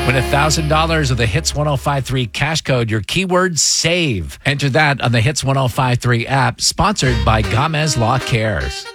Win $1,000 of the Hits 1053 cash code. Your keyword SAVE. Enter that on the Hits 1053 app, sponsored by Gamez Law Cares.